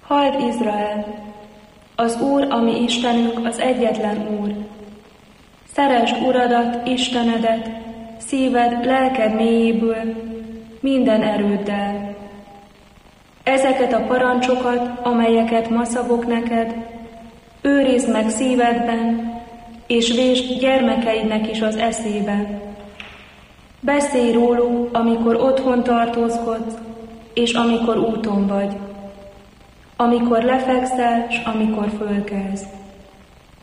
Halld Izrael! Az Úr, a mi Istenünk, az egyetlen Úr. Szeresd Uradat, Istenedet, szíved, lelked mélyéből, minden erőddel. Ezeket a parancsokat, amelyeket ma szabok neked, őrizd meg szívedben, és vésd gyermekeidnek is az eszébe. Beszélj róluk, amikor otthon tartózkodsz, és amikor úton vagy, amikor lefekszel, s amikor fölkelsz.